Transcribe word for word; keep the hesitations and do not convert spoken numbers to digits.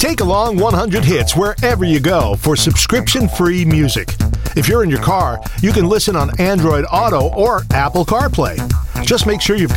Take along one hundred hits wherever you go for subscription-free music. If you're in your car, you can listen on Android Auto or Apple CarPlay. Just make sure you've